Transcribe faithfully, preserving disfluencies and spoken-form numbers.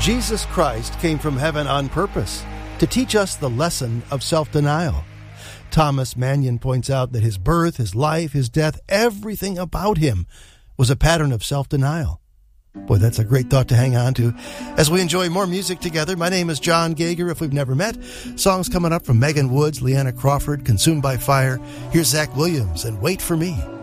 Jesus Christ came from heaven on purpose to teach us the lesson of self-denial. Thomas Mannion points out that his birth, his life, his death, everything about him was a pattern of self-denial. Boy, that's a great thought to hang on to as we enjoy more music together. My name is John Gager, if we've never met. Songs coming up from Megan Woods, Leanna Crawford, Consumed by Fire. Here's Zach Williams and Wait for Me.